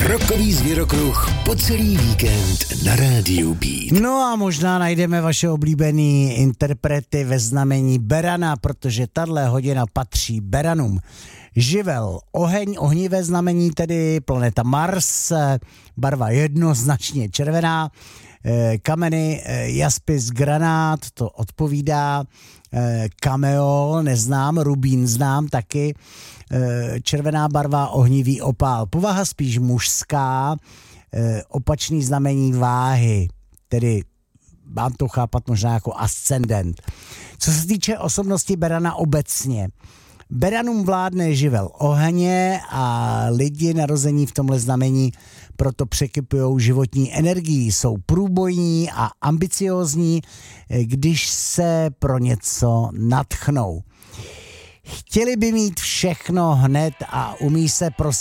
Rockový zvěrokruh po celý víkend na rádiu Beat. No a možná najdeme vaše oblíbený interprety ve znamení berana, protože tahle hodina patří beranům. Živel, oheň, ohnivé znamení, tedy planeta Mars, barva jednoznačně červená, kameny, jaspis, granát, to odpovídá, kameol, neznám, rubín znám taky, červená barva, ohnivý opál, povaha spíš mužská, opačný znamení váhy, tedy mám to chápat možná jako ascendent. Co se týče osobnosti berana obecně, beranům vládne živel ohně a lidi narození v tomhle znamení proto překypujou životní energií, jsou průbojní a ambiciózní, když se pro něco nadchnou. Chtěli by mít všechno hned a umí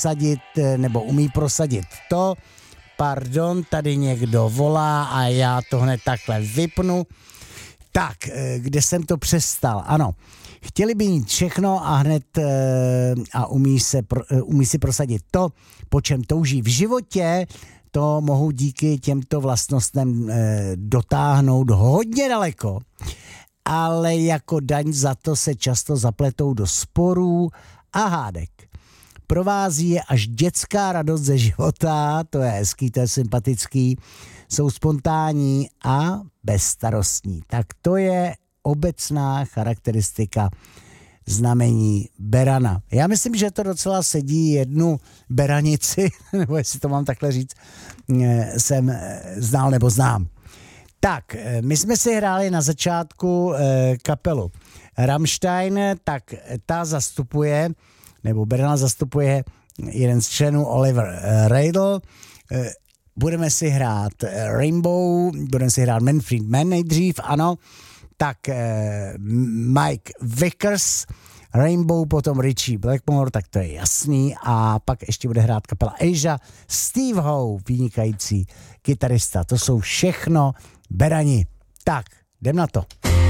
prosadit to, pardon, tady někdo volá a já to hned takhle vypnu. Tak, kde jsem to přestal? Ano, chtěli by mít všechno a hned a umí si prosadit to, po čem touží v životě, to mohou díky těmto vlastnostem dotáhnout hodně daleko, ale jako daň za to se často zapletou do sporů a hádek. Provází je až dětská radost ze života, to je hezký, to je sympatický, jsou spontánní a bezstarostní. Tak to je obecná charakteristika znamení berana. Já myslím, že to docela sedí jednu beranici, nebo jestli to mám takhle říct, jsem znal nebo znám. Tak, my jsme si hráli na začátku kapelu Rammstein, tak ta zastupuje, nebo berana zastupuje jeden z členů Oliver Reidl. Budeme si hrát Rainbow, budeme si hrát Manfred Mann nejdřív, ano, tak Mike Vickers, Rainbow, potom Richie Blackmore, tak to je jasný, a pak ještě bude hrát kapela Asia, Steve Howe, vynikající kytarista, to jsou všechno berani. Tak, jdem na to.